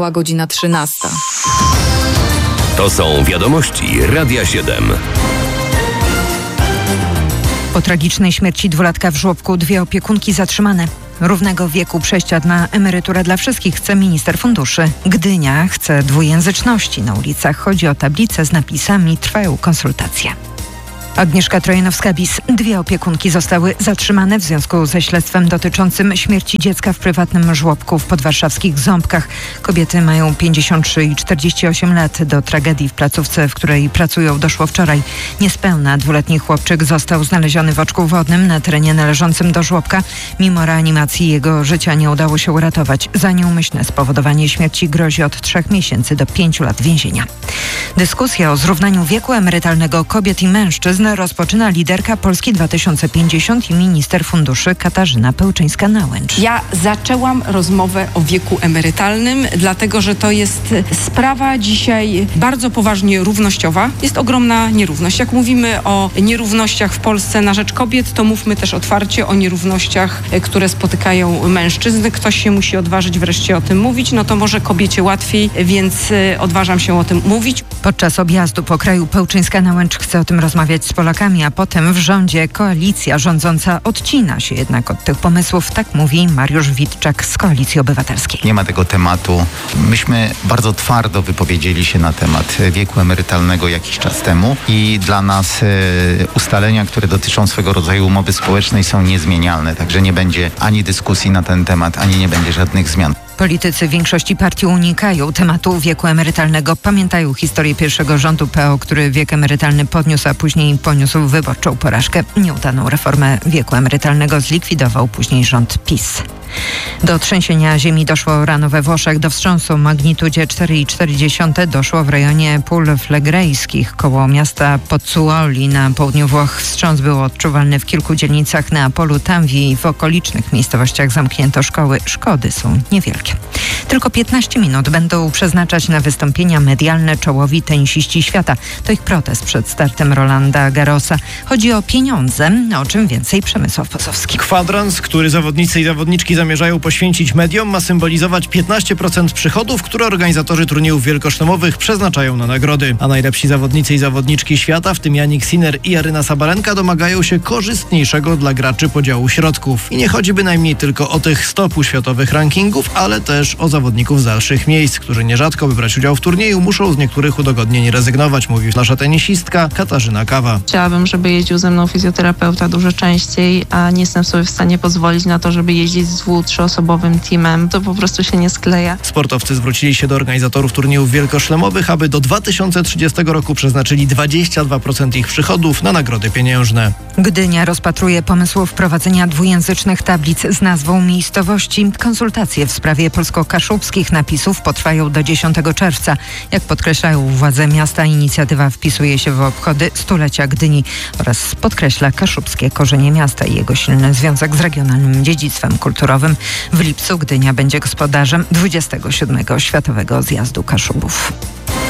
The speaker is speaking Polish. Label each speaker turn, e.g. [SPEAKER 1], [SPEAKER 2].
[SPEAKER 1] Minęła godzina 13.
[SPEAKER 2] To są wiadomości Radia 7.
[SPEAKER 3] Po tragicznej śmierci dwulatka w żłobku 2 opiekunki zatrzymane. Równego wieku przejścia na emeryturę dla wszystkich chce minister funduszy. Gdynia chce dwujęzyczności na ulicach. Chodzi o tablice z napisami. Trwają konsultacje. Agnieszka Trojanowska-Bis. 2 opiekunki zostały zatrzymane w związku ze śledztwem dotyczącym śmierci dziecka w prywatnym żłobku w podwarszawskich Ząbkach. Kobiety mają 53 i 48 lat. Do tragedii w placówce, w której pracują, doszło wczoraj. Niespełna 2-letni chłopczyk został znaleziony w oczku wodnym na terenie należącym do żłobka. Mimo reanimacji jego życia nie udało się uratować. Za nieumyślne spowodowanie śmierci grozi od 3 miesięcy do 5 lat więzienia. Dyskusja o zrównaniu wieku emerytalnego kobiet i mężczyzn rozpoczyna liderka Polski 2050 i minister funduszy Katarzyna Pełczyńska-Nałęcz.
[SPEAKER 4] Ja zaczęłam rozmowę o wieku emerytalnym, dlatego że to jest sprawa dzisiaj bardzo poważnie równościowa. Jest ogromna nierówność. Jak mówimy o nierównościach w Polsce na rzecz kobiet, to mówmy też otwarcie o nierównościach, które spotykają mężczyzn. Ktoś się musi odważyć wreszcie o tym mówić, no to może kobiecie łatwiej, więc odważam się o tym mówić.
[SPEAKER 3] Podczas objazdu po kraju Pełczyńska-Nałęcz chce o tym rozmawiać z Polakami, a potem w rządzie koalicja rządząca odcina się jednak od tych pomysłów. Tak mówi Mariusz Witczak z Koalicji Obywatelskiej.
[SPEAKER 5] Nie ma tego tematu. Myśmy bardzo twardo wypowiedzieli się na temat wieku emerytalnego jakiś czas temu i dla nas ustalenia, które dotyczą swego rodzaju umowy społecznej, są niezmienialne. Także nie będzie ani dyskusji na ten temat, ani nie będzie żadnych zmian.
[SPEAKER 3] Politycy większości partii unikają tematu wieku emerytalnego. Pamiętają historię pierwszego rządu PO, który wiek emerytalny podniósł, a później poniósł wyborczą porażkę. Nieudaną reformę wieku emerytalnego zlikwidował później rząd PiS. Do trzęsienia ziemi doszło rano we Włoszech. Do wstrząsu o magnitudzie 4,4 doszło w rejonie Pól Flegrejskich koło miasta Pozzuoli na południu Włoch. Wstrząs był odczuwalny w kilku dzielnicach Neapolu, Tanvi i w okolicznych miejscowościach zamknięto szkoły. Szkody są niewielkie. Tylko 15 minut będą przeznaczać na wystąpienia medialne czołowi tenisiści świata. To ich protest przed startem Rolanda Garrosa. Chodzi o pieniądze, o czym więcej Przemysław Pozowski.
[SPEAKER 6] Kwadrans, który zawodnicy i zawodniczki zamierzają poświęcić mediom, ma symbolizować 15% przychodów, które organizatorzy turniejów wielkoszlemowych przeznaczają na nagrody. A najlepsi zawodnicy i zawodniczki świata, w tym Jannik Sinner i Aryna Sabalenka, domagają się korzystniejszego dla graczy podziału środków. I nie chodzi bynajmniej tylko o tych 100 światowych rankingów, ale też o zawodników z dalszych miejsc, którzy nierzadko, by brać udział w turnieju, muszą z niektórych udogodnień rezygnować, mówi nasza tenisistka Katarzyna Kawa.
[SPEAKER 7] Chciałabym, żeby jeździł ze mną fizjoterapeuta dużo częściej, a nie jestem sobie w stanie pozwolić na to, żeby jeździć z 2-3-osobowym teamem. To po prostu się nie skleja.
[SPEAKER 6] Sportowcy zwrócili się do organizatorów turniejów wielkoszlemowych, aby do 2030 roku przeznaczyli 22% ich przychodów na nagrody pieniężne.
[SPEAKER 3] Gdynia rozpatruje pomysł wprowadzenia dwujęzycznych tablic z nazwą miejscowości. Konsultacje w sprawie polsko-kaszubskich napisów potrwają do 10 czerwca. Jak podkreślają władze miasta, inicjatywa wpisuje się w obchody stulecia Gdyni oraz podkreśla kaszubskie korzenie miasta i jego silny związek z regionalnym dziedzictwem kulturowym. W lipcu Gdynia będzie gospodarzem 27. Światowego Zjazdu Kaszubów.